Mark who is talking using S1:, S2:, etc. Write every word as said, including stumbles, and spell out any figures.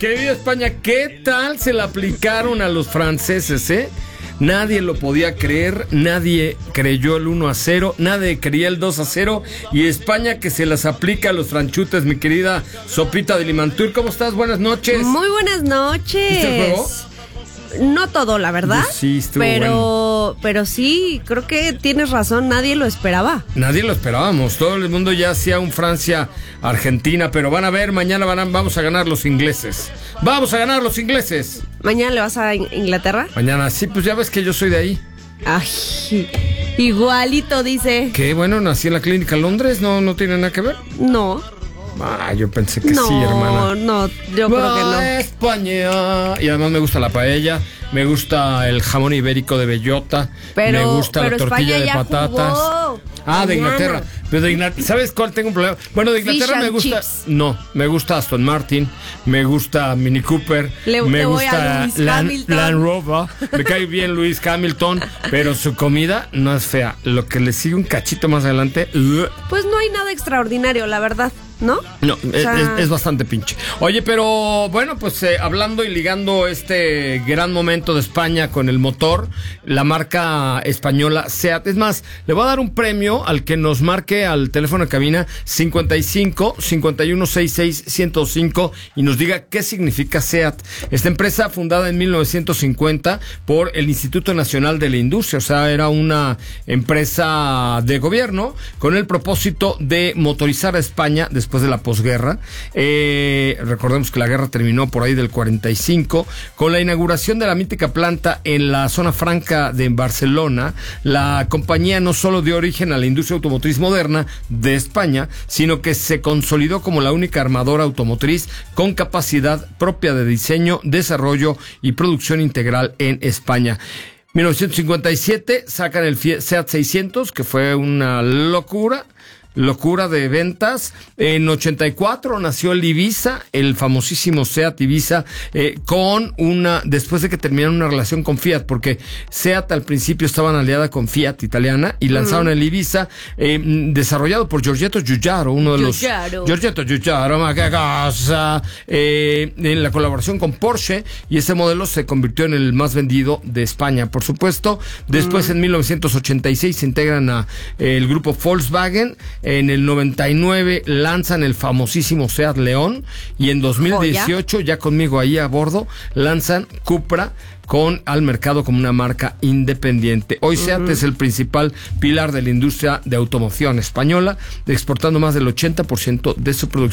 S1: querida España, ¿qué tal se la aplicaron a los franceses, eh? Nadie lo podía creer, nadie creyó el uno a cero, nadie creía el dos a cero, y España que se las aplica a los franchutes, mi querida Sopita de Limantur. ¿Cómo estás? Buenas noches.
S2: Muy buenas noches.
S1: ¿Viste el juego?
S2: No todo, la verdad.
S1: Sí, estuvo
S2: pero,
S1: bueno.
S2: pero sí, creo que tienes razón, nadie lo esperaba.
S1: Nadie lo esperábamos, todo el mundo ya hacía un Francia-Argentina, pero van a ver, mañana van a, vamos a ganar los ingleses. ¡Vamos a ganar los ingleses!
S2: ¿Mañana le vas a Inglaterra?
S1: Mañana, sí, pues ya ves que yo soy de ahí.
S2: Ay, igualito dice.
S1: ¿Qué? Bueno, nací en la clínica Londres, ¿no, no tiene nada que ver?
S2: No.
S1: Ah, yo pensé que
S2: no,
S1: sí, hermana.
S2: No, no, yo creo que no.
S1: España. Y además me gusta la paella, me gusta el jamón ibérico de bellota,
S2: pero,
S1: me gusta
S2: pero
S1: la tortilla
S2: España
S1: de
S2: ya
S1: patatas.
S2: Jugó.
S1: Ah, de
S2: Mañana.
S1: Inglaterra. Pero de Inglaterra, ¿sabes cuál tengo un problema? Bueno, de Inglaterra
S2: Fish
S1: me
S2: and
S1: gusta.
S2: chips.
S1: No, me gusta Aston Martin, me gusta Mini Cooper,
S2: Le,
S1: me
S2: le voy
S1: gusta
S2: a Lewis
S1: Land,
S2: Hamilton.
S1: Land Rover, me cae bien Lewis Hamilton, pero su comida no es fea. Lo que le sigue un cachito más adelante. Uh,
S2: Pues no hay nada extraordinario, la verdad, ¿no?
S1: No,
S2: O
S1: es,
S2: sea,
S1: es, es bastante pinche. Oye, pero bueno, pues eh, hablando y ligando este gran momento de España con el motor, la marca española SEAT. Es más, le voy a dar un premio al que nos marque al teléfono de cabina cincuenta y cinco, cincuenta y uno, sesenta y seis, ciento cinco y nos diga qué significa SEAT. Esta empresa, fundada en mil novecientos cincuenta por el Instituto Nacional de la Industria, o sea, era una empresa de gobierno con el propósito de motorizar a España después de la posguerra. Eh, recordemos que la guerra terminó por ahí del cuarenta y cinco. Con la inauguración de la mítica planta en la zona franca de Barcelona, la compañía no solo dio origen a la industria automotriz moderna de España, sino que se consolidó como la única armadora automotriz con capacidad propia de diseño, desarrollo y producción integral en España. mil novecientos cincuenta y siete sacan el SEAT seiscientos, que fue una locura. Locura de ventas. En ochenta y cuatro nació el Ibiza, el famosísimo SEAT Ibiza, eh, con una, después de que terminaron una relación con Fiat, porque SEAT al principio estaban aliada con Fiat italiana y lanzaron uh-huh. el Ibiza, eh, desarrollado por Giorgetto Giugiaro, uno de
S2: Giugiaro.
S1: los Giorgetto Giugiaro, ma che cosa, eh, en la colaboración con Porsche, y ese modelo se convirtió en el más vendido de España, por supuesto. Después, uh-huh. en mil novecientos ochenta y seis se integran a eh, el grupo Volkswagen. En el noventa y nueve lanzan el famosísimo SEAT León, y en dos mil dieciocho, ¿Joya? Ya conmigo ahí a bordo, lanzan Cupra con al mercado como una marca independiente. Hoy SEAT uh-huh. es el principal pilar de la industria de automoción española, exportando más del ochenta por ciento de su producción